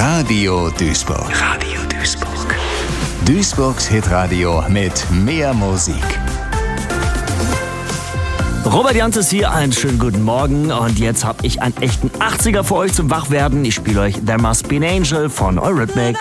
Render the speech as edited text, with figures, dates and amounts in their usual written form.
Radio Duisburg. Radio Duisburg. Duisburgs Hitradio mit mehr Musik. Robert Jantes hier, einen schönen guten Morgen. Und jetzt habe ich einen echten 80er für euch zum Wachwerden. Ich spiele euch There Must Be an Angel von Eurythmics.